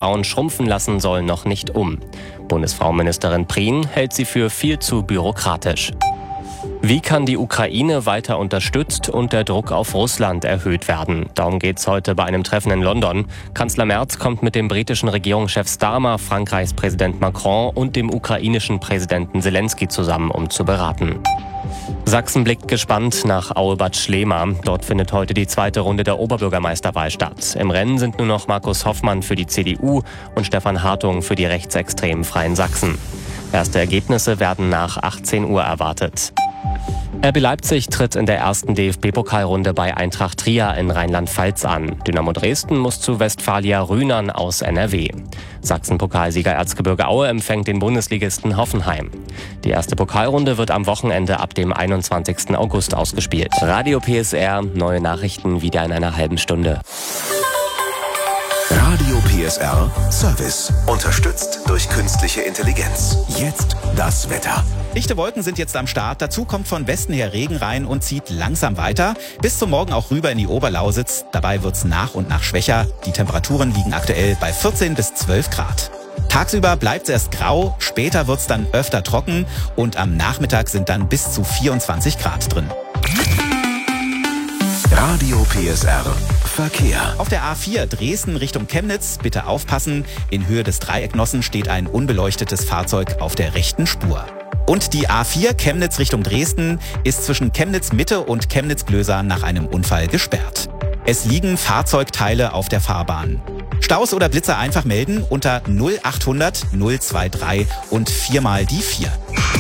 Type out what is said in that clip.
abbauen, schrumpfen lassen soll noch nicht um. Bundesfrauenministerin Prien hält sie für viel zu bürokratisch. Wie kann die Ukraine weiter unterstützt und der Druck auf Russland erhöht werden? Darum geht's heute bei einem Treffen in London. Kanzler Merz kommt mit dem britischen Regierungschef Starmer, Frankreichs Präsident Macron und dem ukrainischen Präsidenten Zelensky zusammen, um zu beraten. Sachsen blickt gespannt nach Aue-Bad Schlema. Dort findet heute die zweite Runde der Oberbürgermeisterwahl statt. Im Rennen sind nur noch Markus Hoffmann für die CDU und Stefan Hartung für die rechtsextremen Freien Sachsen. Erste Ergebnisse werden nach 18 Uhr erwartet. RB Leipzig tritt in der ersten DFB-Pokalrunde bei Eintracht Trier in Rheinland-Pfalz an. Dynamo Dresden muss zu Westfalia Rhynern aus NRW. Sachsen-Pokalsieger Erzgebirge Aue empfängt den Bundesligisten Hoffenheim. Die erste Pokalrunde wird am Wochenende ab dem 21. August ausgespielt. Radio PSR, neue Nachrichten wieder in einer halben Stunde. Radio PSR Service. Unterstützt durch künstliche Intelligenz. Jetzt das Wetter. Dichte Wolken sind jetzt am Start. Dazu kommt von Westen her Regen rein und zieht langsam weiter. Bis zum Morgen auch rüber in die Oberlausitz. Dabei wird's nach und nach schwächer. Die Temperaturen liegen aktuell bei 14 bis 12 Grad. Tagsüber bleibt's erst grau, später wird's dann öfter trocken und am Nachmittag sind dann bis zu 24 Grad drin. Radio PSR Verkehr. Auf der A4 Dresden Richtung Chemnitz, bitte aufpassen. In Höhe des Dreiecknossen steht ein unbeleuchtetes Fahrzeug auf der rechten Spur. Und die A4 Chemnitz Richtung Dresden ist zwischen Chemnitz Mitte und Chemnitz Glösa nach einem Unfall gesperrt. Es liegen Fahrzeugteile auf der Fahrbahn. Staus oder Blitzer einfach melden unter 0800 023 und 4 mal die 4.